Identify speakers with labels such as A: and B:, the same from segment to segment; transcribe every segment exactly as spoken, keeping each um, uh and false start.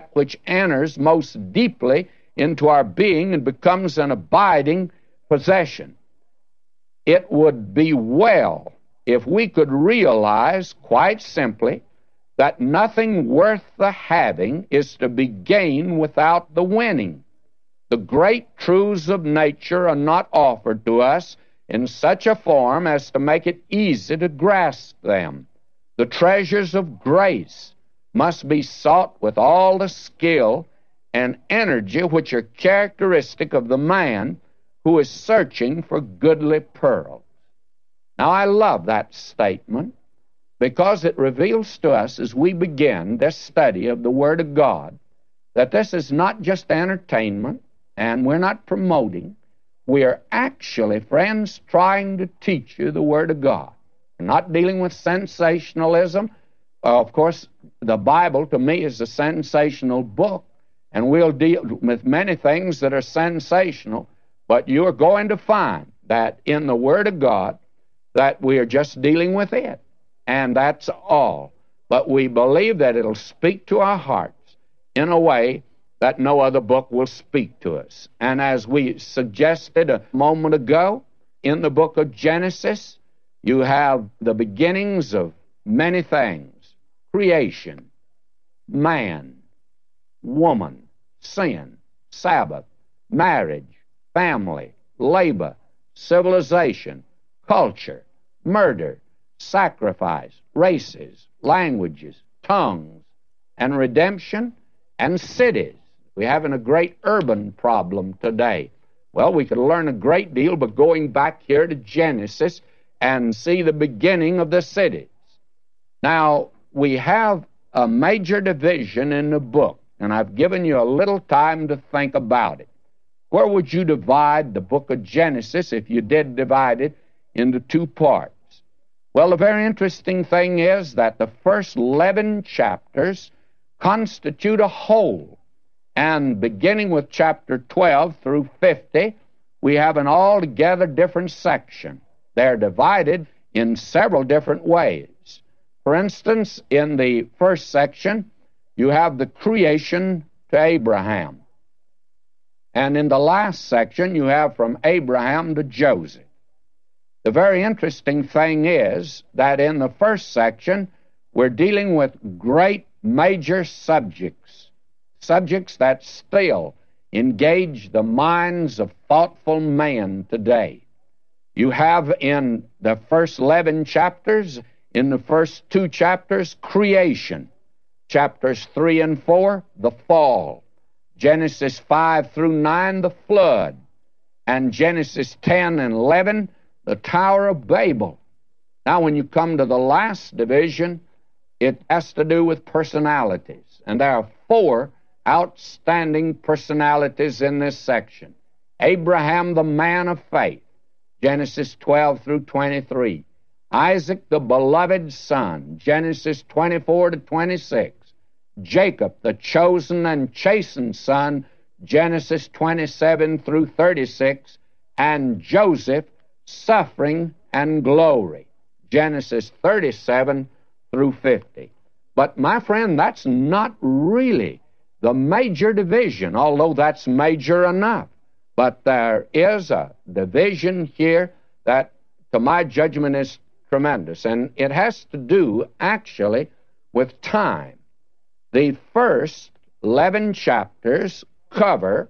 A: that which enters most deeply into our being and becomes an abiding possession. It would be well if we could realize quite simply that nothing worth the having is to be gained without the winning. The great truths of nature are not offered to us in such a form as to make it easy to grasp them. The treasures of grace must be sought with all the skill and energy which are characteristic of the man who is searching for goodly pearls. Now, I love that statement because it reveals to us as we begin this study of the Word of God that this is not just entertainment and we're not promoting. We are actually, friends, trying to teach you the Word of God. We're not dealing with sensationalism. Uh, of course, the Bible to me is a sensational book, and we'll deal with many things that are sensational, but you're going to find that in the Word of God that we are just dealing with it, and that's all. But we believe that it'll speak to our hearts in a way that no other book will speak to us. And as we suggested a moment ago, in the book of Genesis, you have the beginnings of many things: creation, man, woman, sin, Sabbath, marriage, family, labor, civilization, culture, murder, sacrifice, races, languages, tongues, and redemption, and cities. We're having a great urban problem today. Well, we could learn a great deal by going back here to Genesis and see the beginning of the cities. Now, we have a major division in the book, and I've given you a little time to think about it. Where would you divide the book of Genesis if you did divide it into two parts? Well, the very interesting thing is that the first eleven chapters constitute a whole. And beginning with chapter twelve through fifty, we have an altogether different section. They're divided in several different ways. For instance, in the first section, you have the creation to Abraham. And in the last section, you have from Abraham to Joseph. The very interesting thing is that in the first section, we're dealing with great major subjects, subjects that still engage the minds of thoughtful men today. You have in the first eleven chapters, in the first two chapters, creation. Chapters three and four, the fall. Genesis five through nine, the flood. And Genesis ten and eleven, the Tower of Babel. Now, when you come to the last division, it has to do with personalities. And there are four outstanding personalities in this section. Abraham, the man of faith, Genesis twelve through twenty-three. Isaac, the beloved son, Genesis twenty-four to twenty-six. Jacob, the chosen and chastened son, Genesis twenty-seven through thirty-six. And Joseph, suffering and glory, Genesis thirty-seven through fifty. But, my friend, that's not really the major division, although that's major enough. But there is a division here that, to my judgment, is tremendous, and it has to do, actually, with time. The first eleven chapters cover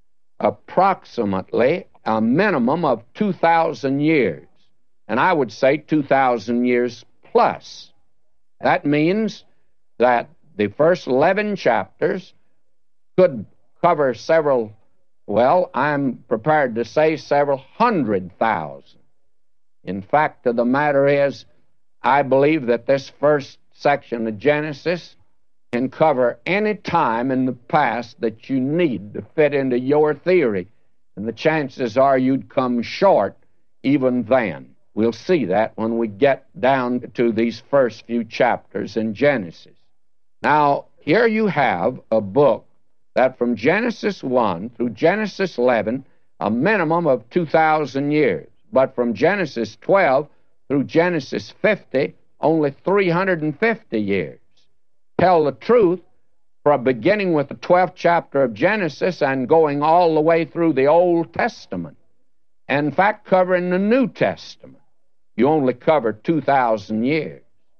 A: approximately a minimum of two thousand years, and I would say two thousand years plus. That means that the first eleven chapters could cover several, well, I'm prepared to say several hundred thousand. In fact, the matter is, I believe that this first section of Genesis can cover any time in the past that you need to fit into your theory, and the chances are you'd come short even then. We'll see that when we get down to these first few chapters in Genesis. Now, here you have a book that from Genesis one through Genesis eleven, a minimum of two thousand years. But from Genesis twelve through Genesis fifty, only three hundred fifty years. Tell the truth, from beginning with the twelfth chapter of Genesis and going all the way through the Old Testament. In fact, covering the New Testament, you only cover two thousand years.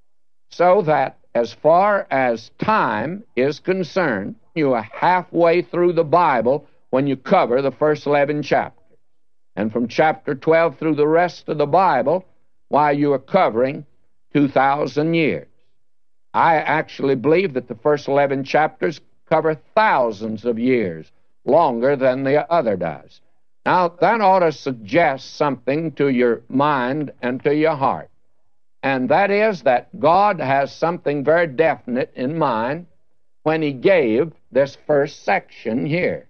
A: So that as far as time is concerned, you are halfway through the Bible when you cover the first eleven chapters. And from chapter twelve through the rest of the Bible, why, you are covering two thousand years. I actually believe that the first eleven chapters cover thousands of years, longer than the other does. Now, that ought to suggest something to your mind and to your heart. And that is that God has something very definite in mind when he gave this first section here.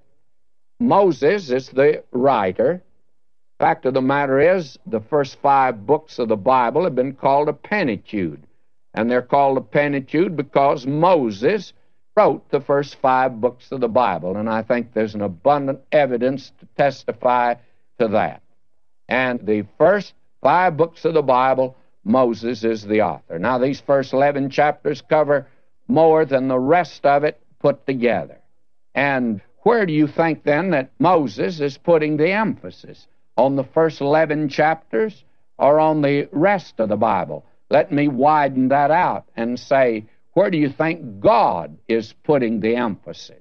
A: Moses is the writer. Fact of the matter is, the first five books of the Bible have been called a Pentateuch. And they're called a Pentateuch because Moses wrote the first five books of the Bible. And I think there's an abundant evidence to testify to that. And the first five books of the Bible, Moses is the author. Now, these first eleven chapters cover more than the rest of it put together. And where do you think, then, that Moses is putting the emphasis? On the first eleven chapters or on the rest of the Bible? Let me widen that out and say, where do you think God is putting the emphasis?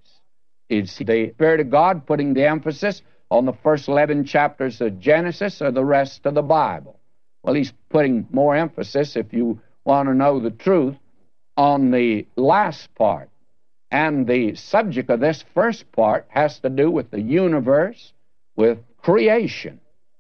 A: Is the Spirit of God putting the emphasis on the first eleven chapters of Genesis or the rest of the Bible? Well, he's putting more emphasis, if you want to know the truth, on the last part. And the subject of this first part has to do with the universe, with creation.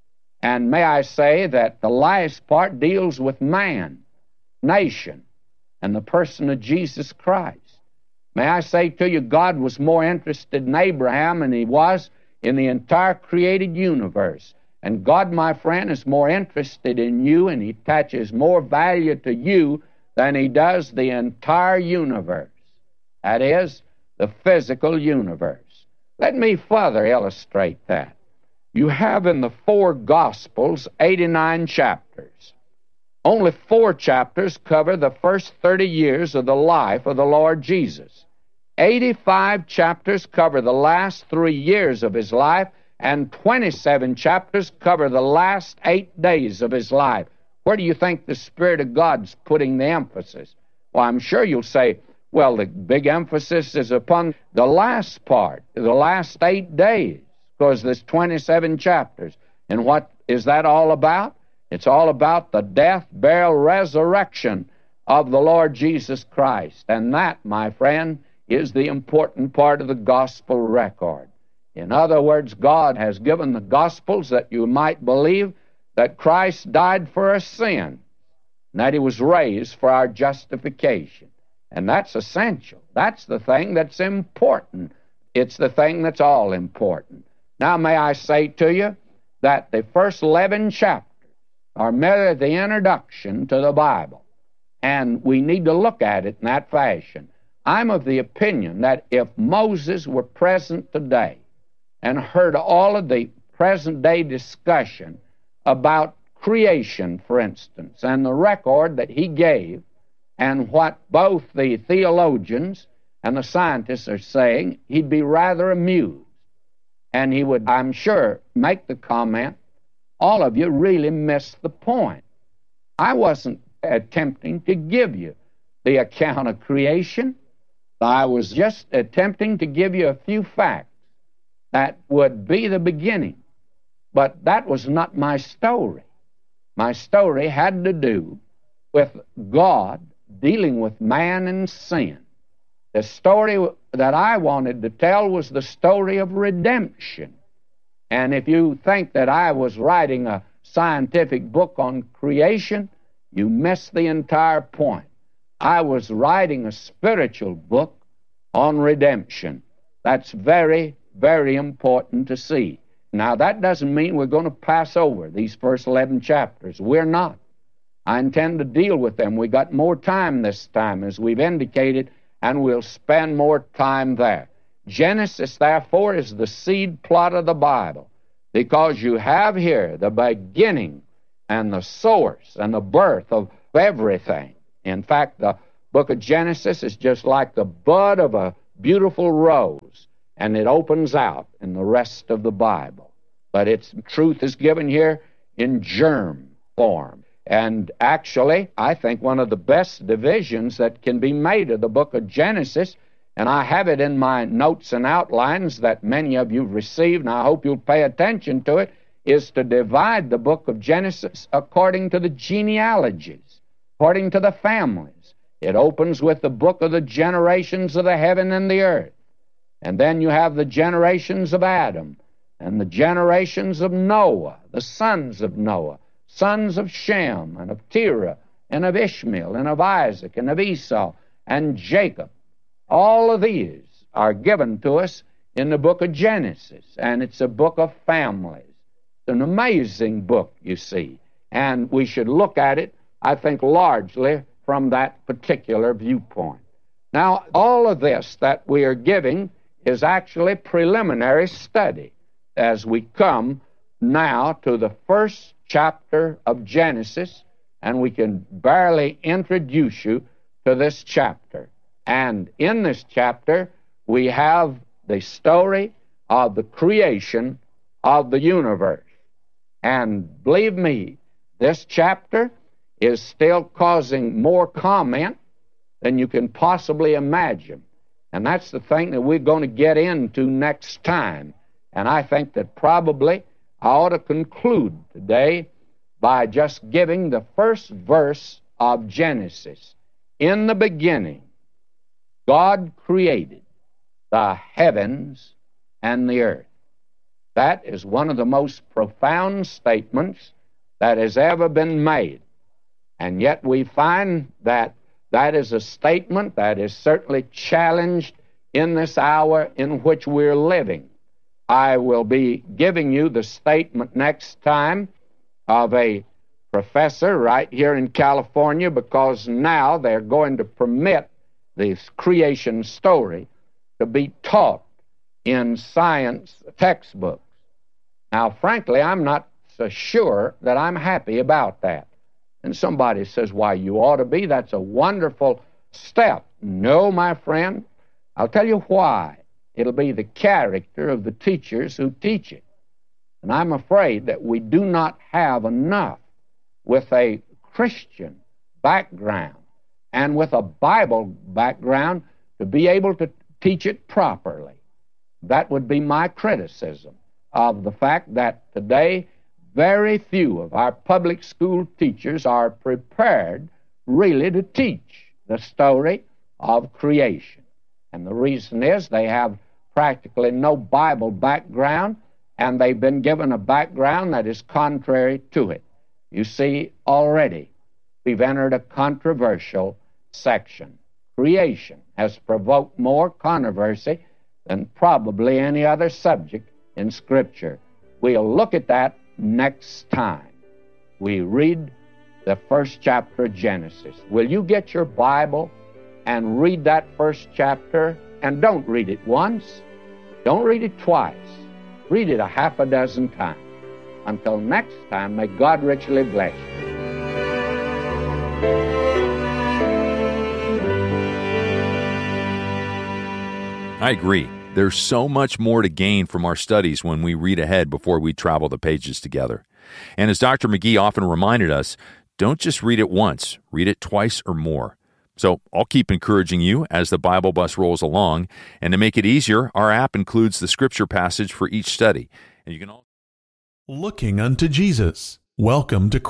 A: And may I say that the last part deals with man, nation, and the person of Jesus Christ. May I say to you, God was more interested in Abraham than he was in the entire created universe. And God, my friend, is more interested in you, and he attaches more value to you than he does the entire universe. That is, the physical universe. Let me further illustrate that. You have in the four Gospels eighty-nine chapters. Only four chapters cover the first thirty years of the life of the Lord Jesus. eighty-five chapters cover the last three years of his life, and twenty-seven chapters cover the last eight days of his life. Where do you think the Spirit of God's putting the emphasis? Well, I'm sure you'll say, well, the big emphasis is upon the last part, the last eight days. Because there's twenty-seven chapters. And what is that all about? It's all about the death, burial, resurrection of the Lord Jesus Christ. And that, my friend, is the important part of the gospel record. In other words, God has given the Gospels that you might believe that Christ died for our sin, and that he was raised for our justification. And that's essential. That's the thing that's important. It's the thing that's all important. Now, may I say to you that the first eleven chapters are merely the introduction to the Bible, and we need to look at it in that fashion. I'm of the opinion that if Moses were present today and heard all of the present-day discussion about creation, for instance, and the record that he gave, and what both the theologians and the scientists are saying, he'd be rather amused. And he would, I'm sure, make the comment, all of you really missed the point. I wasn't attempting to give you the account of creation. I was just attempting to give you a few facts that would be the beginning. But that was not my story. My story had to do with God dealing with man and sin. The story that I wanted to tell was the story of redemption. And if you think that I was writing a scientific book on creation, you missed the entire point. I was writing a spiritual book on redemption. That's very, very important to see. Now, that doesn't mean we're going to pass over these first eleven chapters. We're not. I intend to deal with them. We got more time this time, as we've indicated, and we'll spend more time there. Genesis, therefore, is the seed plot of the Bible, because you have here the beginning and the source and the birth of everything. In fact, the book of Genesis is just like the bud of a beautiful rose, and it opens out in the rest of the Bible. But its truth is given here in germ form. And actually, I think one of the best divisions that can be made of the book of Genesis, and I have it in my notes and outlines that many of you have received, and I hope you'll pay attention to it, is to divide the book of Genesis according to the genealogies, according to the families. It opens with the book of the generations of the heaven and the earth. And then you have the generations of Adam, and the generations of Noah, the sons of Noah, sons of Shem, and of Terah, and of Ishmael, and of Isaac, and of Esau, and Jacob. All of these are given to us in the book of Genesis, and it's a book of families. It's an amazing book, you see, and we should look at it, I think, largely from that particular viewpoint. Now, all of this that we are giving is actually preliminary study as we come now to the first chapter of Genesis, and we can barely introduce you to this chapter. And in this chapter, we have the story of the creation of the universe. And believe me, this chapter is still causing more comment than you can possibly imagine. And that's the thing that we're going to get into next time. And I think that probably I ought to conclude today by just giving the first verse of Genesis. In the beginning, God created the heavens and the earth. That is one of the most profound statements that has ever been made. And yet we find that that is a statement that is certainly challenged in this hour in which we're living. I will be giving you the statement next time of a professor right here in California, because now they're going to permit this creation story to be taught in science textbooks. Now, frankly, I'm not so sure that I'm happy about that. And somebody says, why, you ought to be. That's a wonderful step. No, my friend, I'll tell you why. It'll be the character of the teachers who teach it. And I'm afraid that we do not have enough with a Christian background and with a Bible background to be able to teach it properly. That would be my criticism of the fact that today very few of our public school teachers are prepared really to teach the story of creation. And the reason is they have practically no Bible background, and they've been given a background that is contrary to it. You see, already we've entered a controversial section. Creation has provoked more controversy than probably any other subject in Scripture. We'll look at that next time we read the first chapter of Genesis. Will you get your Bible and read that first chapter? And don't read it once. Don't read it twice. Read it a half a dozen times. Until next time, may God richly bless you.
B: I agree. There's so much more to gain from our studies when we read ahead before we travel the pages together. And as Doctor McGee often reminded us, don't just read it once, read it twice or more. So I'll keep encouraging you as the Bible Bus rolls along. And to make it easier, our app includes the scripture passage for each study. And you can also
C: Looking unto Jesus. Welcome to